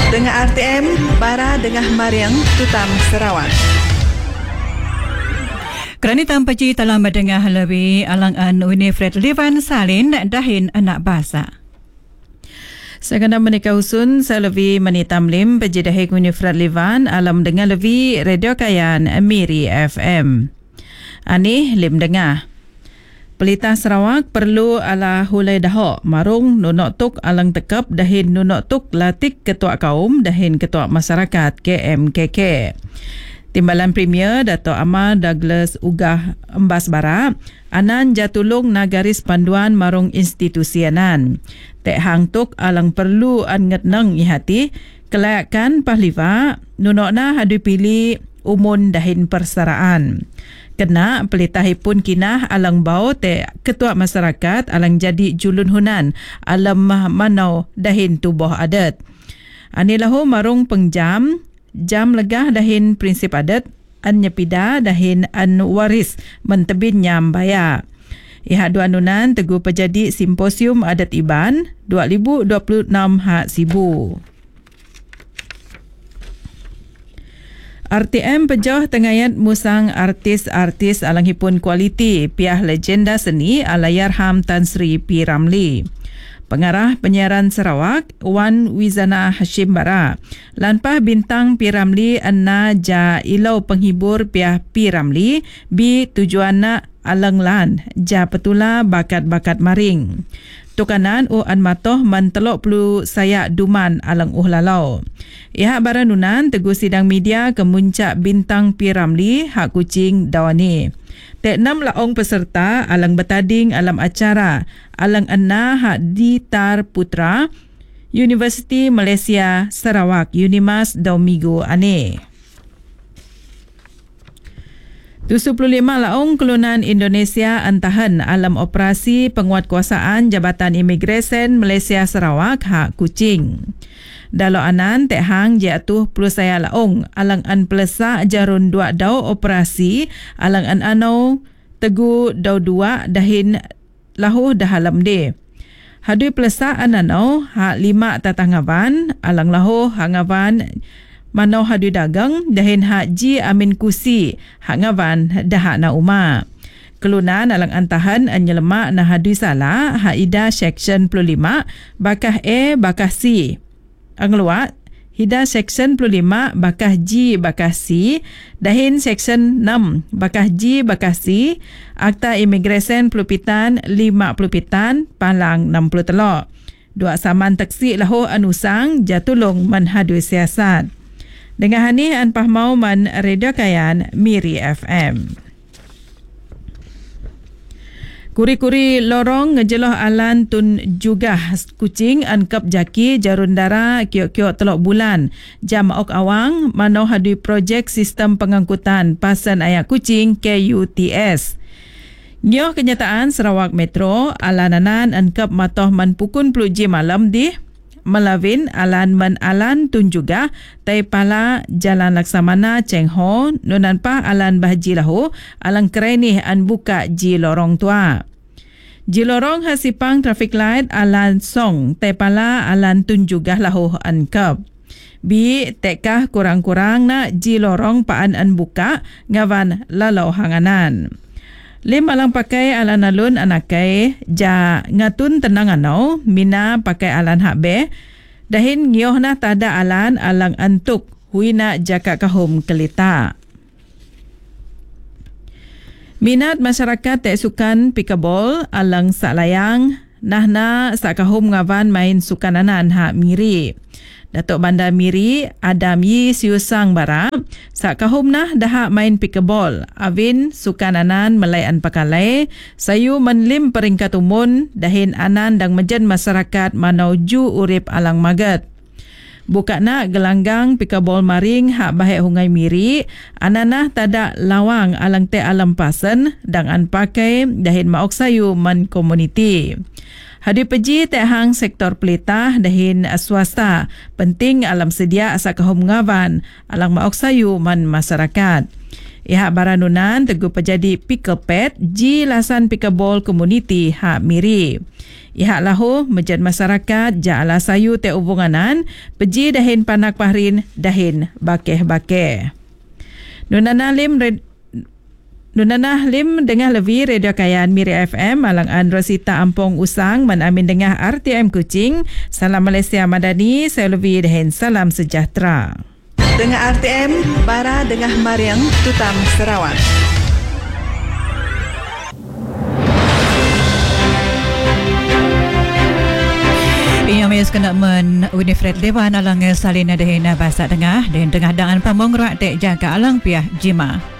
Dengan RTM, Bara Dengah Mariang, Tutam Sarawak. Kerana tanpa cerita telah mendengar lebih alang-an Winifred Livan Salin dahin anak basa. Sekadar menikah usun, saya lebih menitam lim pejidahi Winifred Livan alam dengar lebih Radio Kayan Miri FM. Ani lim dengar. Pelita Sarawak perlu ala hulai dahok marung nunok tuk alang tekap dahin nunok tuk latik ketua kaum dahin ketua masyarakat KMKK. Timbalan Premier Dato' Amar Douglas Ugah Embas Bara anan jatulung nagaris panduan marung institusi anan. Tek hang tuk alang perlu an ngetneng ihati kelayakan pahliva nunokna hadu pilih umun dahin persaraan. Kena pelitahipun kinah alang bau te ketua masyarakat alang jadi julun hunan alam manau dahin tubuh adat. Anilahu marung pengjam jam legah dahin prinsip adat an nyepida dahin an waris mentebin nyam baya. Ihak dua anunan tegu pejadi simposium adat Iban 2026 hak Sibu. RTM pejoh tengayat musang artis-artis alanghipun kualiti piah legenda seni Allahyarham Tan Sri P. Ramlee. Pengarah penyiaran Sarawak Wan Wizana Hashim Bara. Lanpah bintang P. Ramlee anna ja ilau penghibur piah P. Ramlee bi tujuanna alanglan ja petula bakat-bakat maring. Tukanan an matoh mentelok pelu sayak duman alang lalau. Ihak baranunan tegu sidang media kemuncak bintang P. Ramlee hak kucing dawani. Tek 6 laong peserta alang bertanding alam acara alang anna hak Ditar Putra Universiti Malaysia Sarawak Unimas Daumigo ane. 75 laong kelunan Indonesia antahan alam operasi penguatkuasaan Jabatan Imigresen Malaysia Sarawak hak kucing. Dalam anan tek hang jatuh plus saya laong alang an pelesa jarun dua dau operasi alang an anau tegu dau dua dahin lahu dahalam de. Hadui pelesa ananau hak 5 tatangavan alang lahu hangavan manau hadu dagang dahin hak ji amin kusi hak ngavan dahak na uma. Kelunan alang antahan anyelemak na hadu salah hak ida section 25 bakah A bakah C. Angluat hida section 25 bakah G bakah C dahin section 6 bakah G bakah C Akta Imigresen Pelupitan 5 Pelupitan Palang 60 telok. Dua saman taksi lahu anusang jatulung manhadu siasat. Dengan hani an pahmau man Radio Kayan Miri FM. Kuri-kuri lorong ngejeloh alan tun juga kucing an kap jaki jarun dara kiok-kiok telok bulan. Jam ok awang manau hadui projek sistem pengangkutan pasan ayak kucing KUTS. Nyoh kenyataan Sarawak Metro alananan an kap matoh man pukun 10 ji malam di Melawin alan man alan tun juga tai pala Jalan Laksamana Cheng Ho nunan pa alan bahji lahu alang kerenih an buka ji lorong tua. Ji lorong hasipang traffic light alan song tai pala alan tun juga lahu an kap. Bi tekah kurang-kurang na ji lorong paan an buka ngawan lalau hanganan. Lim alang pakai alan alun anakai ja ngatun tenang anau mina pakai alan hakbe dahin ngioh na tada alan alang antuk huina jaka kahum kelita. Minat masyarakat tek sukan pikabol alang saklayang nahna sakahum ngawan main sukananan hak miri. Datuk Bandar Miri Adam Yi Siusang Bara sakahum nah dahak main pikabol avin sukananan melayan pakalai sayu menlim peringkat umun dahin anan dang mejen masyarakat manauju urip alang magat. Bukana gelanggang pikabol maring hak bahek hungai Miri ananah tada lawang alang te alam pasen dang an pakai dahin maok sayu man komuniti. Hadi peji tek hang sektor pelita dahin swasta penting alam sedia asa kahum ngawan alang maok sayu man masyarakat. Ihak baranunan tegu pejadi pickle pet ji lasan pickleball community hak miri. Ihak lahu mejad masyarakat ja ala sayu te hubunganan peji dahin panak pahrin dahin bakeh-bakeh. Nunana Lim dengah lebih Radio Kayan Miri FM Alang-an Rosita Ampong Usang Amin dengah RTM Kuching. Salam Malaysia Madani, saya lebih dahin salam sejahtera. Dengar RTM, Bara Dengah Mariang, Tutam Sarawak. Yang mes kena men Winifred Dewan alang salin dahin bahasa tengah dan tengah dangan pamong rak tek jaga alang piah jima.